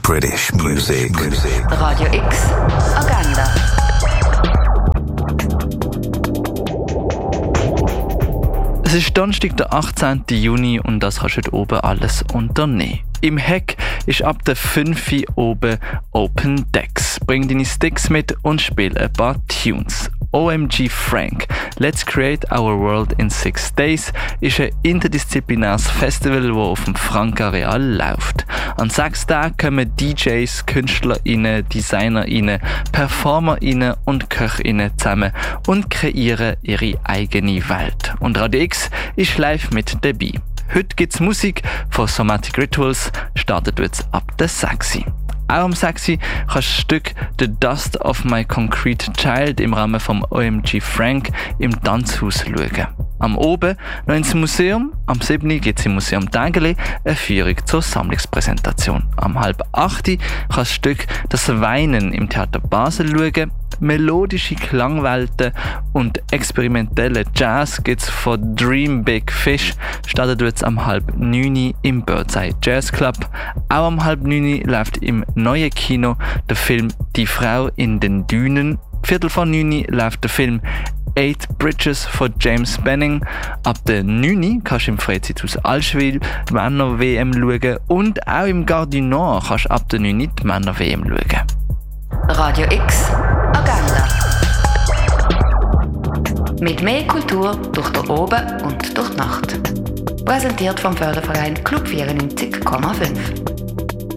British music. Radio X Agenda. Es ist Donnerstag, der 18. Juni und das kannst du heute oben alles unternehmen. Im Heck ist ab der 5 Uhr oben Open Decks. Bring deine Sticks mit und spiel ein paar Tunes. OMG Frank, Let's Create Our World in 6 Days ist ein interdisziplinäres Festival, das auf dem Frank-Areal läuft. An 6 Tagen kommen DJs, KünstlerInnen, DesignerInnen, PerformerInnen und KöchInnen zusammen und kreieren ihre eigene Welt. Und Radio X ist live mit dabei. Heute gibt es Musik von Somatic Rituals, startet jetzt ab der 6. Auch am 6 kannst du das Stück The Dust of My Concrete Child im Rahmen vom OMG Frank im Tanzhaus schauen. Am Oben noch ins Museum, am 7. gibt es im Museum Tägeli eine Führung zur Sammlungspräsentation. Am 7:30 kannst du das Stück Das Weinen im Theater Basel schauen. Melodische Klangwelten und experimentelle Jazz gibt es von Dream Big Fish, startet jetzt am 8:30 im Birdseye Jazz Club. Auch am 8:30 läuft im neuen Kino der Film Die Frau in den Dünen. 8:45 läuft der Film 8 Bridges von James Benning. Ab der 9 kannst du im Freizeithaus Allschwil die Männer-WM schauen und auch im Gare du Nord kannst du ab der 9 die Männer-WM schauen. Radio X Agenda. Mit mehr Kultur durch den Oben und durch die Nacht. Präsentiert vom Förderverein Club 94,5.